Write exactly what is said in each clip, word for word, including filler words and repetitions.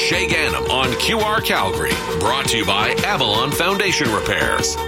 Shay Gannam on Q R Calgary. Brought to you by Avalon Foundation Repairs.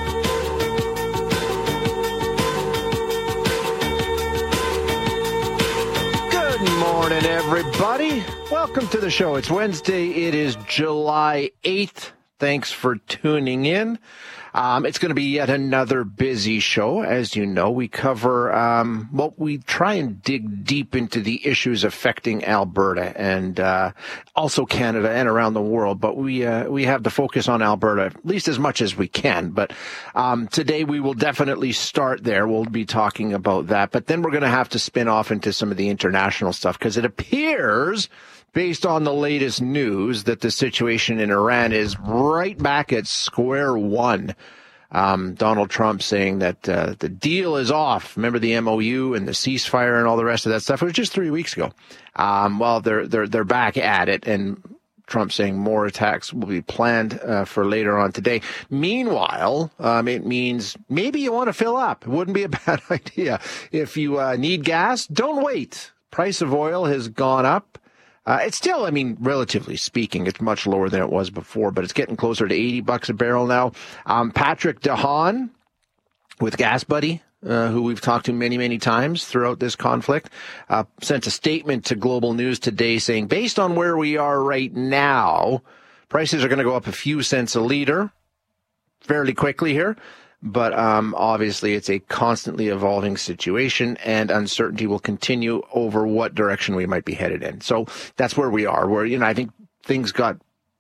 Good morning, everybody. Welcome to the show. It's Wednesday. It is July eighth. Thanks for tuning in. Um, it's going to be yet another busy show. As you know, we cover, um, well, we try and dig deep into the issues affecting Alberta and uh, also Canada and around the world. But we uh, we have to focus on Alberta at least as much as we can. But um, today we will definitely start there. We'll be talking about that. But then we're going to have to spin off into some of the international stuff because it appears, based on the latest news, that the situation in Iran is right back at square one. Um, Donald Trump saying that uh, the deal is off. Remember the M O U and the ceasefire and all the rest of that stuff? It was just three weeks ago. Um, well, they're they're they're back at it, and Trump saying more attacks will be planned uh, for later on today. Meanwhile, um, it means maybe you want to fill up. It wouldn't be a bad idea. If you uh, need gas, don't wait. Price of oil has gone up. Uh, it's still, I mean, relatively speaking, it's much lower than it was before, but it's getting closer to eighty bucks a barrel now. Um, Patrick DeHaan with Gas Buddy, uh, who we've talked to many, many times throughout this conflict, uh, sent a statement to Global News today saying, based on where we are right now, prices are going to go up a few cents a liter fairly quickly here. But um, obviously, it's a constantly evolving situation, and uncertainty will continue over what direction we might be headed in. So that's where we are. Where, you know, I think things got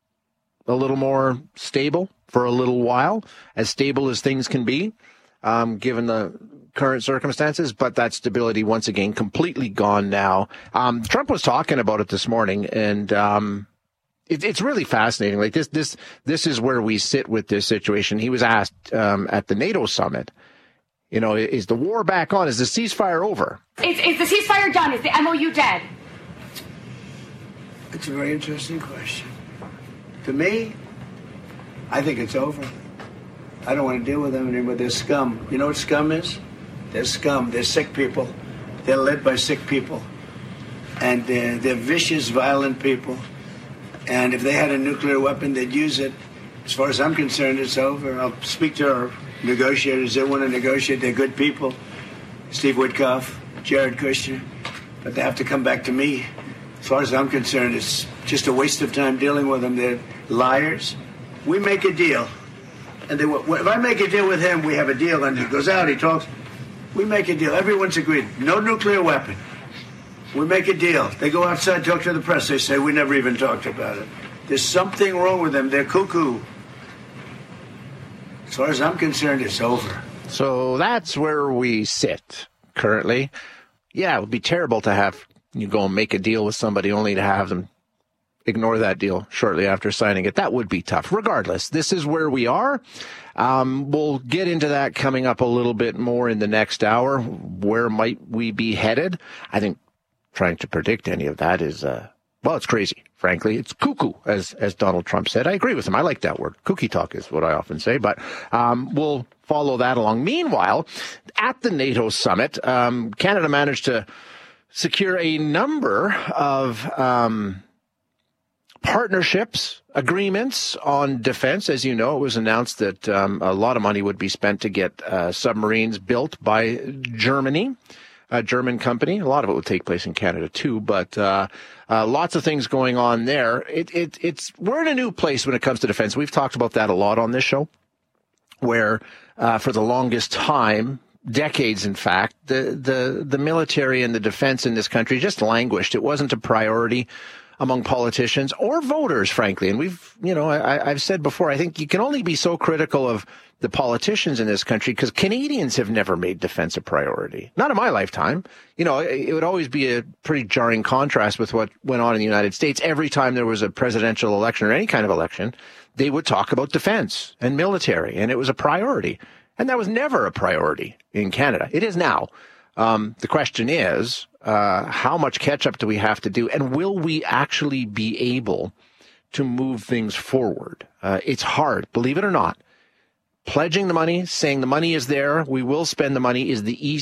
a little more stable for a little while, as stable as things can be, um, given the current circumstances. But that stability, once again, completely gone now. Um, Trump was talking about it this morning, and um, It, it's really fascinating. Like this, this, this is where we sit with this situation. He was asked um, at the NATO summit, you know, is the war back on? Is the ceasefire over? Is, is the ceasefire done? Is the M O U dead? It's a very interesting question. To me, I think it's over. I don't want to deal with them anymore. They're scum. You know what scum is? They're scum. They're sick people. They're led by sick people. And they're, they're vicious, violent people. And if they had a nuclear weapon, they'd use it. As far as I'm concerned, it's over. I'll speak to our negotiators. They want to negotiate. They're good people. Steve Witkoff, Jared Kushner. But they have to come back to me. As far as I'm concerned, it's just a waste of time dealing with them. They're liars. We make a deal. And they, if I make a deal with him, we have a deal. And he goes out, he talks. We make a deal. Everyone's agreed. No nuclear weapon. We make a deal. They go outside, talk to the press. They say, we never even talked about it. There's something wrong with them. They're cuckoo. As far as I'm concerned, it's over. So that's where we sit currently. Yeah, it would be terrible to have you go and make a deal with somebody only to have them ignore that deal shortly after signing it. That would be tough. Regardless, this is where we are. Um, we'll get into that coming up a little bit more in the next hour. Where might we be headed? I think trying to predict any of that is, uh, well, it's crazy, frankly. It's cuckoo, as as Donald Trump said. I agree with him. I like that word. Kooky talk is what I often say, but um, we'll follow that along. Meanwhile, at the NATO summit, um, Canada managed to secure a number of um, partnerships, agreements on defense. As you know, it was announced that um, a lot of money would be spent to get uh, submarines built by Germany. A German company. A lot of it would take place in Canada too, but uh, uh, lots of things going on there. It, it, it's we're in a new place when it comes to defense. We've talked about that a lot on this show, where uh, for the longest time, decades in fact, the the the military and the defense in this country just languished. It wasn't a priority among politicians or voters, frankly. And we've, you know, I, I've said before, I think you can only be so critical of the politicians in this country because Canadians have never made defense a priority. Not in my lifetime. You know, it, it would always be a pretty jarring contrast with what went on in the United States. Every time there was a presidential election or any kind of election, they would talk about defense and military, and it was a priority. And that was never a priority in Canada. It is now. Um, the question is, uh, how much catch-up do we have to do, and will we actually be able to move things forward? Uh, it's hard, believe it or not. Pledging the money, saying the money is there, we will spend the money is the easy